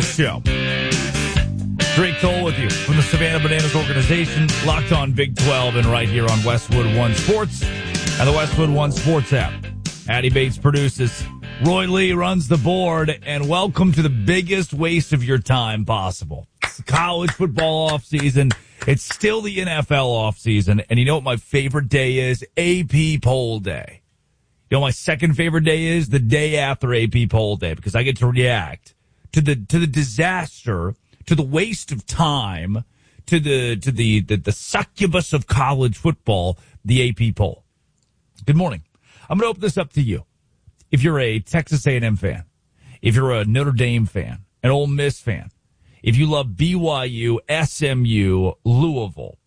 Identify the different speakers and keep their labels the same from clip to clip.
Speaker 1: Show. Drake Toll with you from the Savannah Bananas organization, locked on Big 12 and right here on Westwood One Sports and the Westwood One Sports app. Addie Bates produces. Roy Lee runs the board, and welcome to the biggest waste of your time possible. It's the college football offseason. It's still the NFL offseason, and you know what my favorite day is? AP Poll Day. You know what my second favorite day is? The day after AP Poll Day, because I get to react to the disaster, to the waste of time, to the succubus of college football, the AP poll. Good morning. I'm going to open this up to you. If you're a Texas A&M fan, if you're a Notre Dame fan, an Ole Miss fan, if you love BYU, SMU, Louisville,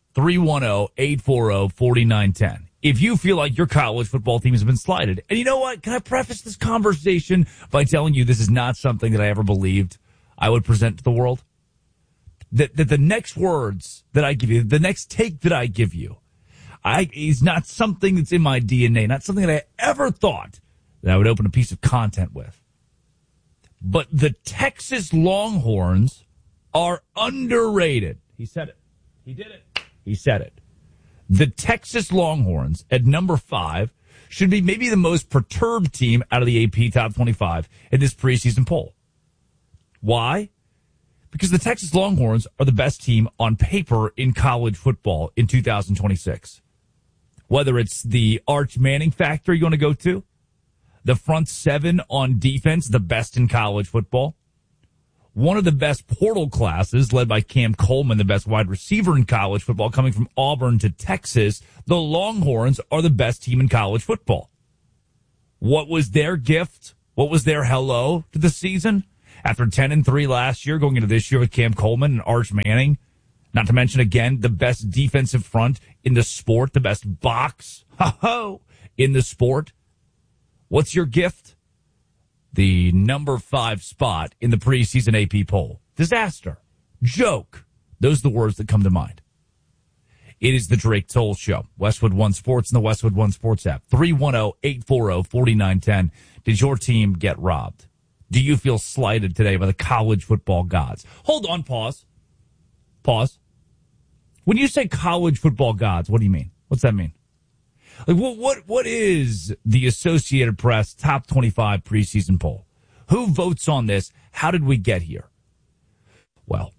Speaker 1: 310-840-4910. If you feel like your college football team has been slighted, and you know what? Can I preface this conversation by telling you this is not something that I ever believed I would present to the world? That the next words that I give you, the next take that I give you, is not something that's in my DNA, not something that I ever thought that I would open a piece of content with. But the Texas Longhorns are underrated. He said it. He did it. He said it. The Texas Longhorns at number 5 should be maybe the most perturbed team out of the AP Top 25 in this preseason poll. Why? Because the Texas Longhorns are the best team on paper in college football in 2026. Whether it's the Arch Manning factor you're going to go to, the front seven on defense, the best in college football, one of the best portal classes led by Cam Coleman, the best wide receiver in college football coming from Auburn to Texas, the Longhorns are the best team in college football. What was their gift? What was their hello to the season? After 10-3 last year, going into this year with Cam Coleman and Arch Manning, not to mention, again, the best defensive front in the sport, the best box in the sport. What's your gift? The number 5 spot in the preseason AP poll. Disaster. Joke. Those are the words that come to mind. It is the Drake Toll Show. Westwood One Sports and the Westwood One Sports app. 310-840-4910. Did your team get robbed? Do you feel slighted today by the college football gods? Hold on, pause. Pause. When you say college football gods, what do you mean? What's that mean? Like, what is the Associated Press top 25 preseason poll? Who votes on this? How did we get here? Well,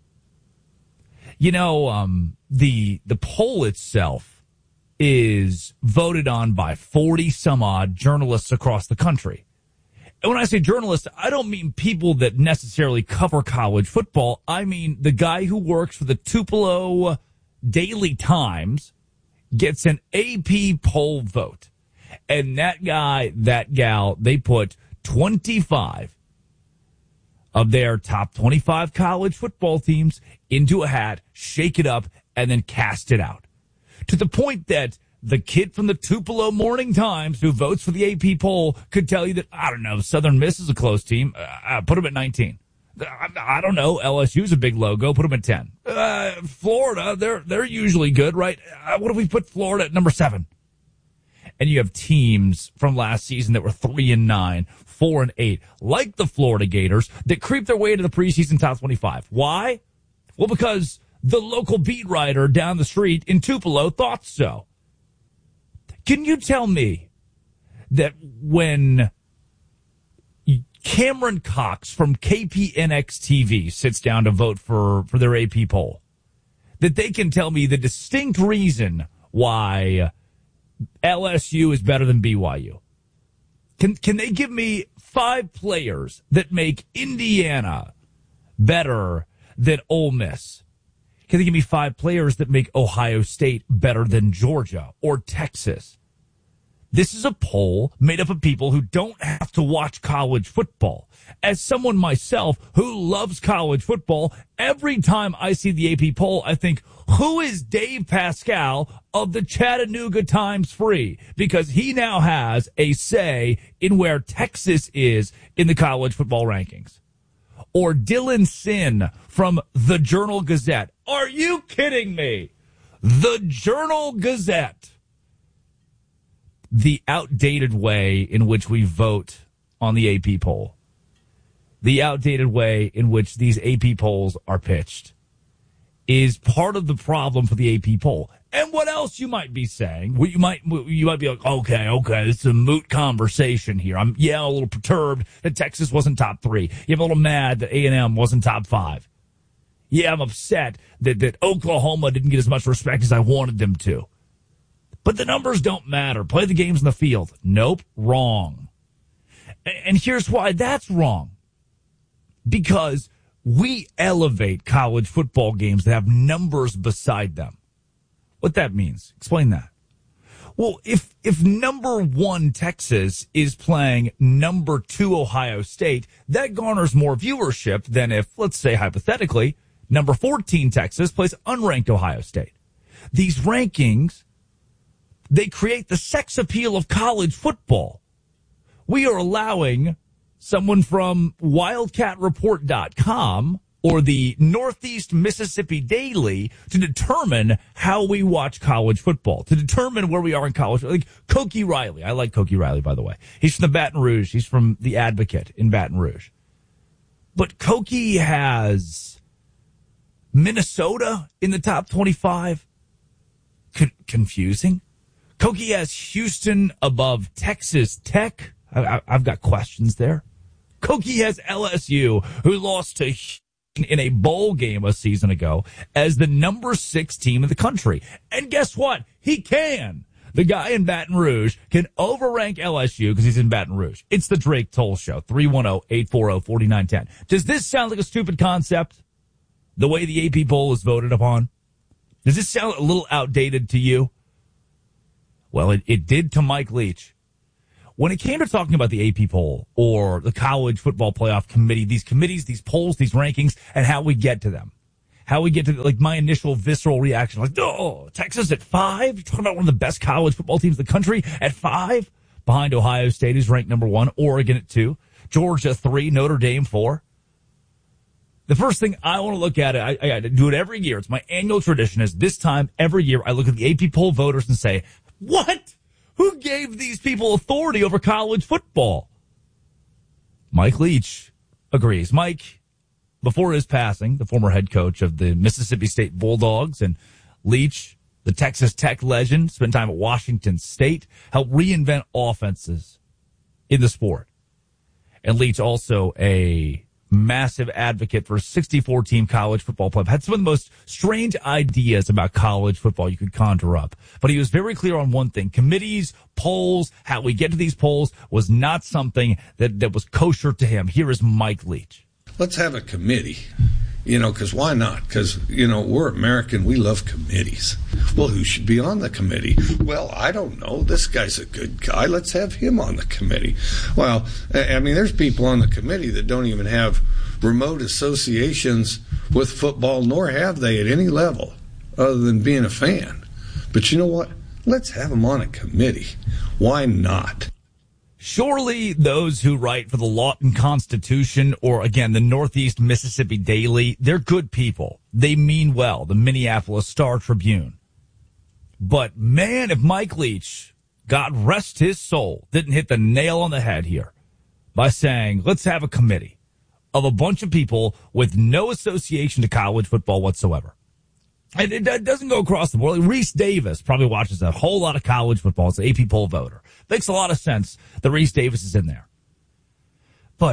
Speaker 1: you know, the poll itself is voted on by 40 some odd journalists across the country. And when I say journalists, I don't mean people that necessarily cover college football. I mean the guy who works for the Tupelo Daily Times gets an AP poll vote. And that guy, that gal, they put 25 of their top 25 college football teams into a hat, shake it up, and then cast it out. To the point that the kid from the Tupelo Morning Times who votes for the AP poll could tell you that, I don't know, Southern Miss is a close team. Put them at 19. I don't know. LSU's a big logo. Put them at 10. Florida, they're usually good, right? What if we put Florida at number 7? And you have teams from last season that were 3-9, 4-8, like the Florida Gators, that creep their way into the preseason top 25. Why? Well, because the local beat writer down the street in Tupelo thought so. Can you tell me that when Cameron Cox from KPNX TV sits down to vote for their AP poll, that they can tell me the distinct reason why LSU is better than BYU? Can they give me 5 players that make Indiana better than Ole Miss? Can they give me 5 players that make Ohio State better than Georgia or Texas? This is a poll made up of people who don't have to watch college football. As someone myself who loves college football, every time I see the AP poll, I think, who is Dave Pascal of the Chattanooga Times Free? Because he now has a say in where Texas is in the college football rankings. Or Dylan Sin from the Journal Gazette. Are you kidding me? The Journal Gazette. The outdated way in which we vote on the AP poll the outdated way in which these AP polls are pitched is part of the problem for the AP poll. And what else you might be saying? Well, you might be like, okay, this is a moot conversation here. I'm a little perturbed that Texas wasn't top 3. Yeah, I'm a little mad that A&M wasn't top 5. Yeah, I'm upset that Oklahoma didn't get as much respect as I wanted them to. But the numbers don't matter. Play the games in the field. Nope, wrong. And here's why that's wrong. Because we elevate college football games that have numbers beside them. What that means? Explain that. Well, if number 1 Texas is playing number 2 Ohio State, that garners more viewership than if, let's say hypothetically, number 14 Texas plays unranked Ohio State. These rankings, they create the sex appeal of college football. We are allowing someone from WildcatReport.com or the Northeast Mississippi Daily to determine how we watch college football, to determine where we are in college. Like Cokie Riley. I like Cokie Riley, by the way. He's from the Baton Rouge. He's from the Advocate in Baton Rouge. But Cokie has Minnesota in the top 25. Confusing. Cokie has Houston above Texas Tech. I've got questions there. Cokie has LSU, who lost to in a bowl game a season ago, as the number 6 team in the country. And guess what? He can. The guy in Baton Rouge can overrank LSU because he's in Baton Rouge. It's the Drake Toll Show, 310-840-4910. Does this sound like a stupid concept, the way the AP poll is voted upon? Does this sound a little outdated to you? Well, it did to Mike Leach. When it came to talking about the AP poll or the college football playoff committee, these committees, these polls, these rankings, and how we get to them, how we get to like my initial visceral reaction, like, oh, Texas at 5? You're talking about one of the best college football teams in the country at 5? Behind Ohio State, who's ranked number 1, Oregon at 2, Georgia 3, Notre Dame 4. The first thing I want to look at, I do it every year. It's my annual tradition, is this time every year I look at the AP poll voters and say, what? Who gave these people authority over college football? Mike Leach agrees. Mike, before his passing, the former head coach of the Mississippi State Bulldogs, and Leach, the Texas Tech legend, spent time at Washington State, helped reinvent offenses in the sport. And Leach also a massive advocate for 64-team college football play. Had some of the most strange ideas about college football you could conjure up. But he was very clear on one thing. Committees, polls, how we get to these polls was not something that was kosher to him. Here is Mike Leach.
Speaker 2: Let's have a committee, because why not? Because, we're American. We love committees. Well, who should be on the committee? Well, I don't know. This guy's a good guy. Let's have him on the committee. Well, there's people on the committee that don't even have remote associations with football, nor have they at any level other than being a fan. But you know what? Let's have them on a committee. Why not?
Speaker 1: Surely those who write for the Lawton Constitution or, again, the Northeast Mississippi Daily, they're good people. They mean well, the Minneapolis Star-Tribune. But, man, if Mike Leach, God rest his soul, didn't hit the nail on the head here by saying, let's have a committee of a bunch of people with no association to college football whatsoever. And it doesn't go across the board. Reese Davis probably watches a whole lot of college football. It's an AP poll voter. Makes a lot of sense that Reese Davis is in there. But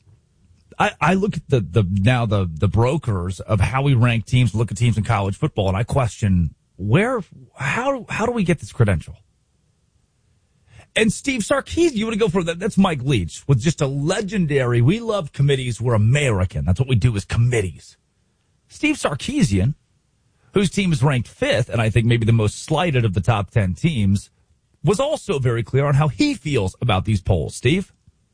Speaker 1: I look at the brokers of how we rank teams, look at teams in college football, and I question how do we get this credential? And Steve Sarkisian, you want to go for that? That's Mike Leach with just a legendary, we love committees, we're American. That's what we do is committees. Steve Sarkisian, whose team is ranked 5th, and I think maybe the most slighted of the top 10 teams, was also very clear on how he feels about these polls. Steve?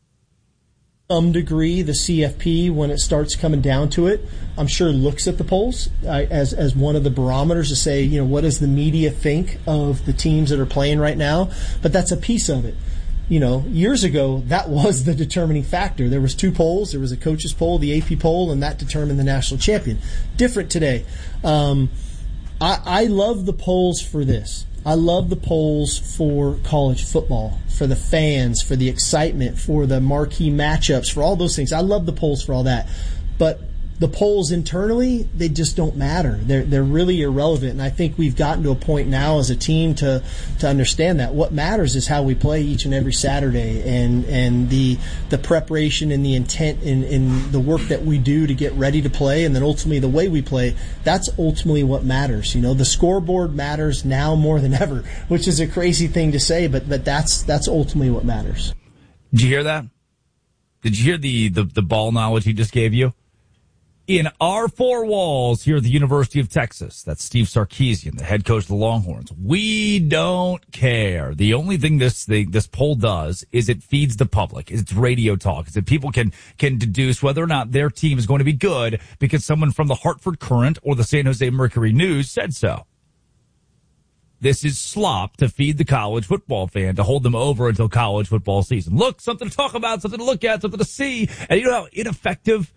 Speaker 3: Some degree, the CFP, when it starts coming down to it, I'm sure looks at the polls as one of the barometers to say, what does the media think of the teams that are playing right now? But that's a piece of it. Years ago, that was the determining factor. There was 2 polls. There was a coaches poll, the AP poll, and that determined the national champion. Different today. I love the polls for this. I love the polls for college football, for the fans, for the excitement, for the marquee matchups, for all those things. I love the polls for all that. But the polls internally, they just don't matter. They're really irrelevant. And I think we've gotten to a point now as a team to understand that what matters is how we play each and every Saturday, and the preparation and the intent in the work that we do to get ready to play, and then ultimately the way we play. That's ultimately what matters. The scoreboard matters now more than ever, which is a crazy thing to say, but that's ultimately what matters.
Speaker 1: Did you hear that? Did you hear the ball knowledge he just gave you? In our four walls here at the University of Texas, that's Steve Sarkisian, the head coach of the Longhorns, we don't care. The only thing this poll does is it feeds the public. It's radio talk. It's that people can deduce whether or not their team is going to be good because someone from the Hartford Courant or the San Jose Mercury News said so. This is slop to feed the college football fan, to hold them over until college football season. Look, something to talk about, something to look at, something to see. And you know how ineffective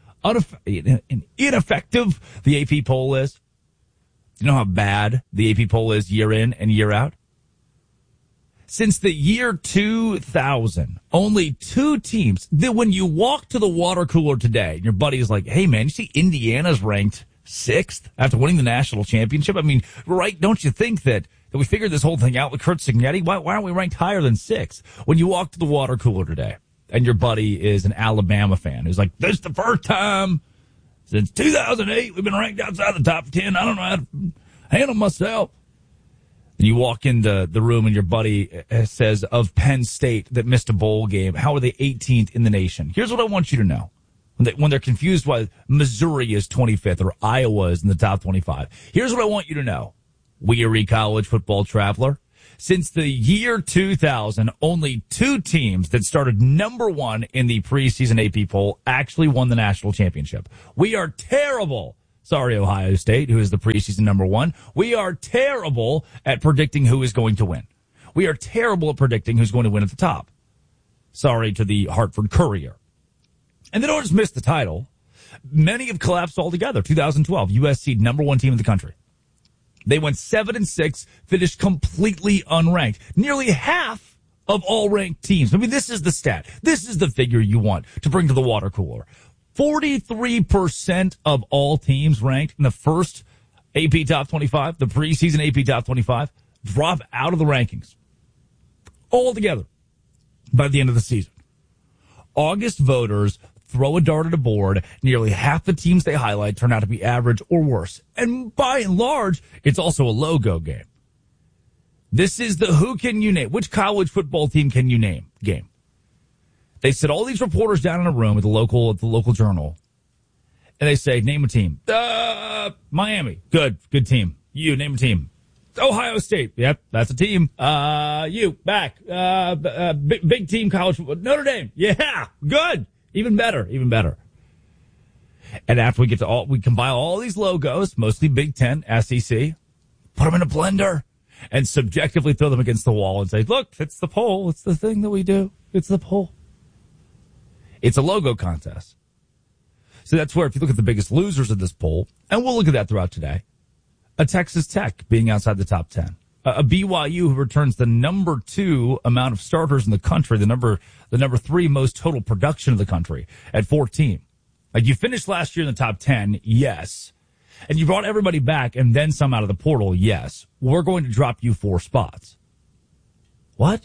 Speaker 1: the AP poll is? Do you know how bad the AP poll is year in and year out? Since the year 2000, only two teams, that when you walk to the water cooler today, and your buddy is like, hey man, you see Indiana's ranked 6th after winning the national championship? I mean, right, don't you think that we figured this whole thing out with Kurt Cignetti? Why aren't we ranked higher than 6th? When you walk to the water cooler today, and your buddy is an Alabama fan who's like, this is the first time since 2008 we've been ranked outside the top 10. I don't know how to handle myself. And you walk into the room and your buddy says of Penn State that missed a bowl game, how are they 18th in the nation? Here's what I want you to know. When they're confused why Missouri is 25th or Iowa is in the top 25. Here's what I want you to know. Weary college football traveler. Since the year 2000, only two teams that started number 1 in the preseason AP poll actually won the national championship. We are terrible. Sorry, Ohio State, who is the preseason number 1. We are terrible at predicting who is going to win. We are terrible at predicting who's going to win at the top. Sorry to the Hartford Courier. And they don't just miss the title. Many have collapsed altogether. 2012, USC, number 1 team in the country. They went 7-6, finished completely unranked. Nearly half of all ranked teams. I mean, this is the stat. This is the figure you want to bring to the water cooler. 43% of all teams ranked in the first AP Top 25, the preseason AP Top 25, drop out of the rankings altogether by the end of the season. August voters throw a dart at a board. Nearly half the teams they highlight turn out to be average or worse. And by and large, it's also a logo game. This is the who can you name, which college football team can you name game. They sit all these reporters down in a room at the local journal, and they say, name a team. Miami. Good team. You, name a team. Ohio State. Yep, that's a team. You, back. Big team college football. Notre Dame. Yeah, good. Even better. And after we compile all these logos, mostly Big Ten, SEC, put them in a blender and subjectively throw them against the wall and say, look, it's the poll. It's the thing that we do. It's the poll. It's a logo contest. So that's where, if you look at the biggest losers of this poll, and we'll look at that throughout today, a Texas Tech being outside the top 10. A BYU who returns the number 2 amount of starters in the country, the number 3 most total production of the country at 14. Like, you finished last year in the top 10, yes. And you brought everybody back and then some out of the portal, yes. We're going to drop you 4 spots. What?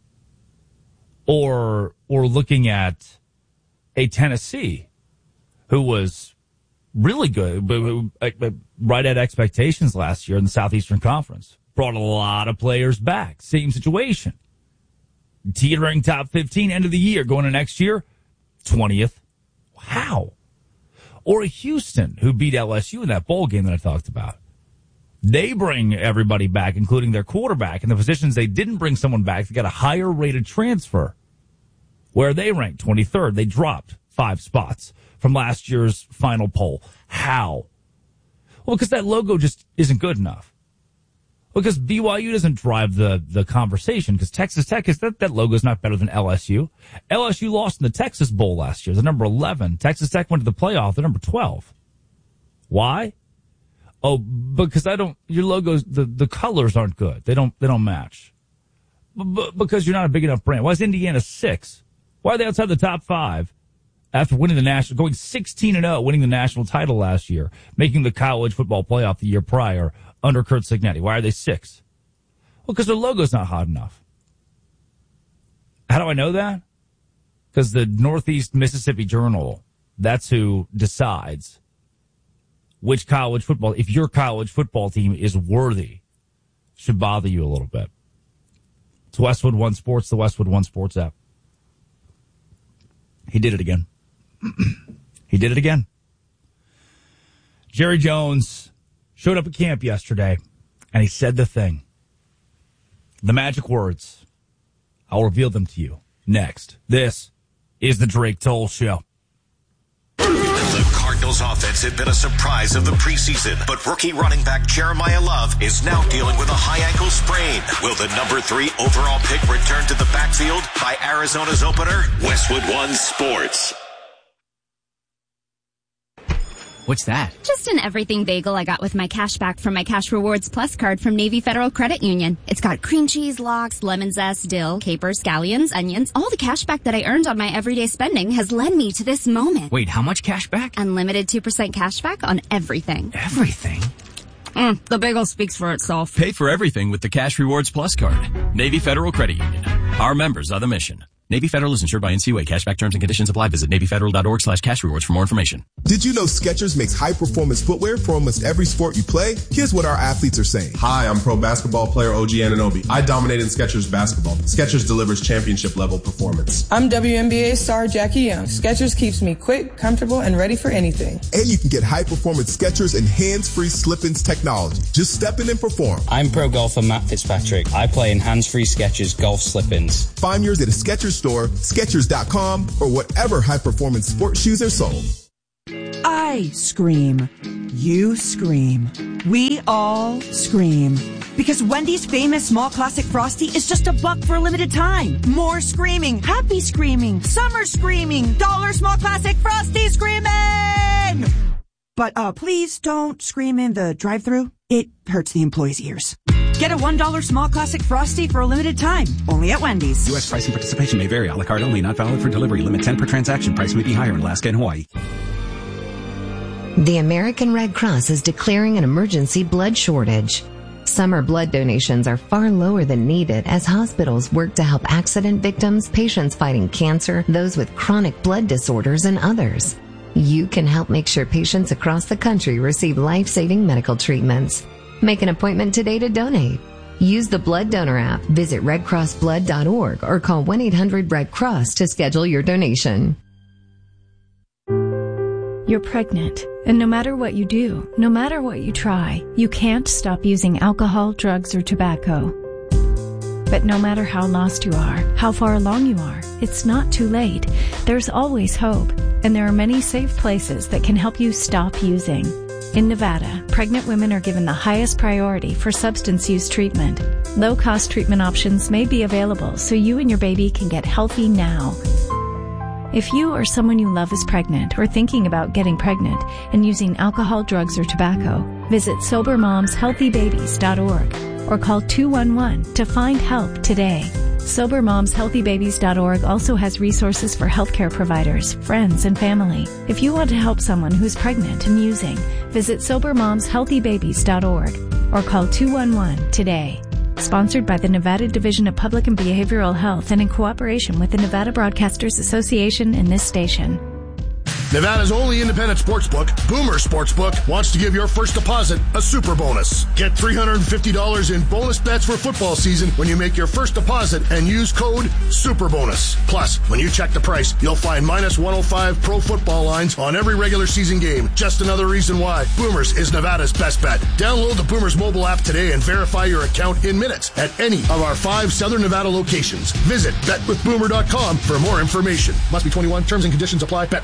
Speaker 1: Or looking at a Tennessee who was really good, but right at expectations last year in the Southeastern Conference. Brought a lot of players back. Same situation. Teetering top 15 end of the year. Going to next year, 20th. How? Or a Houston who beat LSU in that bowl game that I talked about. They bring everybody back, including their quarterback. In the positions they didn't bring someone back, they got a higher rated transfer. Where they ranked 23rd. They dropped 5 spots from last year's final poll. How? Well, because that logo just isn't good enough. Because BYU doesn't drive the conversation, because Texas Tech that logo is not better than LSU. LSU lost in the Texas Bowl last year. They're number 11. Texas Tech went to the playoff. They're number 12. Why? Oh, because your logos, the colors aren't good. They don't match. Because you're not a big enough brand. Why is Indiana 6? Why are they outside the top 5 after winning the national, going 16-0, winning the national title last year, making the college football playoff the year prior under Curt Cignetti? Why are they 6? Well, because their logo's not hot enough. How do I know that? Because the Northeast Mississippi Journal, that's who decides which college football, if your college football team is worthy, should bother you a little bit. It's Westwood One Sports, the Westwood One Sports app. He did it again. He did it again. Jerry Jones showed up at camp yesterday, and he said the thing. The magic words. I'll reveal them to you next. This is the Drake Toll Show.
Speaker 4: The Cardinals offense had been a surprise of the preseason, but rookie running back Jeremiah Love is now dealing with a high ankle sprain. Will the number 3 overall pick return to the backfield by Arizona's opener? Westwood One Sports.
Speaker 5: What's that?
Speaker 6: Just an everything bagel I got with my cash back from my Cash Rewards Plus card from Navy Federal Credit Union. It's got cream cheese, lox, lemon zest, dill, capers, scallions, onions. All the cash back that I earned on my everyday spending has led me to this moment.
Speaker 5: Wait, how much cash back?
Speaker 6: Unlimited 2% cash back on everything.
Speaker 5: Everything?
Speaker 6: The bagel speaks for itself.
Speaker 7: Pay for everything with the Cash Rewards Plus card. Navy Federal Credit Union. Our members are the mission. Navy Federal is insured by NCUA. Cashback terms and conditions apply. Visit NavyFederal.org/cash rewards for more information.
Speaker 8: Did you know Skechers makes high-performance footwear for almost every sport you play? Here's what our athletes are saying.
Speaker 9: Hi, I'm pro basketball player OG Anunoby. I dominate in Skechers basketball. Skechers delivers championship-level performance.
Speaker 10: I'm WNBA star Jackie Young. Skechers keeps me quick, comfortable, and ready for anything.
Speaker 8: And you can get high-performance Skechers and hands-free slip-ins technology. Just step in and perform.
Speaker 11: I'm pro golfer Matt Fitzpatrick. I play in hands-free Skechers golf slip-ins.
Speaker 8: Find yours at a Skechers store, Skechers.com, or whatever high-performance sports shoes are sold.
Speaker 12: I scream. You scream. We all scream. Because Wendy's famous small classic Frosty is just $1 for a limited time. More screaming. Happy screaming. Summer screaming. $1 small classic Frosty screaming! But please don't scream in the drive-thru. It hurts the employees' ears. Get a $1 small classic Frosty for a limited time. Only at Wendy's.
Speaker 13: U.S. pricing participation may vary. A la carte only. Not valid for delivery. Limit 10 per transaction. Price may be higher in Alaska and Hawaii.
Speaker 14: The American Red Cross is declaring an emergency blood shortage. Summer blood donations are far lower than needed as hospitals work to help accident victims, patients fighting cancer, those with chronic blood disorders, and others. You can help make sure patients across the country receive life-saving medical treatments. Make an appointment today to donate. Use the Blood Donor app, visit redcrossblood.org, or call 1-800-RED-CROSS to schedule your donation.
Speaker 15: You're pregnant, and no matter what you do, no matter what you try, you can't stop using alcohol, drugs, or tobacco. But no matter how lost you are, how far along you are, it's not too late. There's always hope, and there are many safe places that can help you stop using. In Nevada, pregnant women are given the highest priority for substance use treatment. Low-cost treatment options may be available so you and your baby can get healthy now. If you or someone you love is pregnant or thinking about getting pregnant and using alcohol, drugs, or tobacco, visit SoberMomsHealthyBabies.org or call 211 to find help today. SoberMomsHealthyBabies.org also has resources for healthcare providers, friends, and family. If you want to help someone who's pregnant and using, visit SoberMomsHealthyBabies.org or call 211 today. Sponsored by the Nevada Division of Public and Behavioral Health and in cooperation with the Nevada Broadcasters Association and this station.
Speaker 16: Nevada's only independent sportsbook, Boomer Sportsbook, wants to give your first deposit a super bonus. Get $350 in bonus bets for football season when you make your first deposit and use code SUPERBONUS. Plus, when you check the price, you'll find minus 105 pro football lines on every regular season game. Just another reason why Boomers is Nevada's best bet. Download the Boomers mobile app today and verify your account in minutes at any of our 5 Southern Nevada locations. Visit betwithboomer.com for more information. Must be 21. Terms and conditions apply. Bet responsibly.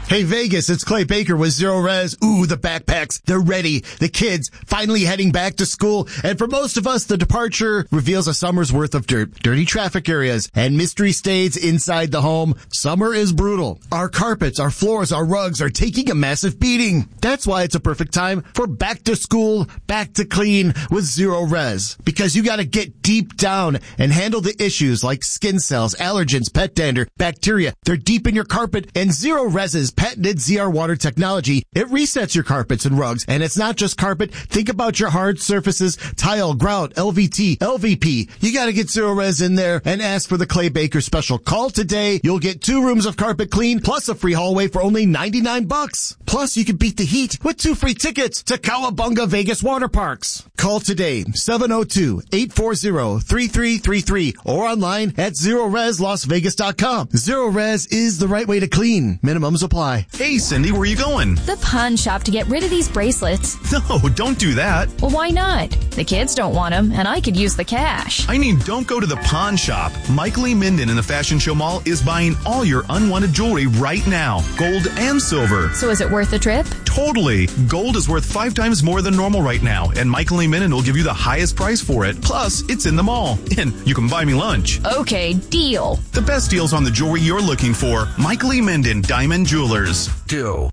Speaker 17: Hey Vegas, it's Clay Baker with Zero Res. Ooh, the backpacks, they're ready. The kids finally heading back to school. And for most of us, the departure reveals a summer's worth of dirt, dirty traffic areas, and mystery stays inside the home. Summer is brutal. Our carpets, our floors, our rugs are taking a massive beating. That's why it's a perfect time for back to school, back to clean with Zero Res. Because you gotta get deep down and handle the issues like skin cells, allergens, pet dander, bacteria. They're deep in your carpet, and Zero Res's patented ZR water technology, it resets your carpets and rugs. And it's not just carpet. Think about your hard surfaces, tile, grout, LVT, LVP. You gotta get Zero Res in there and ask for the Clay Baker special. Call today. You'll get 2 rooms of carpet clean plus a free hallway for only $99. Plus, you can beat the heat with 2 free tickets to Cowabunga Vegas Water Parks. Call today, 702-840-3333 or online at ZeroResLasVegas.com. Zero Res is the right way to clean. Minimums apply.
Speaker 18: Hey, Cindy, where are you going?
Speaker 19: The pawn shop to get rid of these bracelets.
Speaker 18: No, don't do that.
Speaker 19: Well, why not? The kids don't want them, and I could use the cash.
Speaker 18: I mean, don't go to the pawn shop. Mike Lee Minden in the Fashion Show Mall is buying all your unwanted jewelry right now. Gold and silver.
Speaker 19: So is it worth the trip?
Speaker 18: Totally. Gold is worth 5 times more than normal right now, and Mike Lee Minden will give you the highest price for it. Plus, it's in the mall, and you can buy me lunch.
Speaker 19: Okay, deal.
Speaker 18: The best deals on the jewelry you're looking for. Mike Lee Minden, Diamond Jewelers.
Speaker 20: Do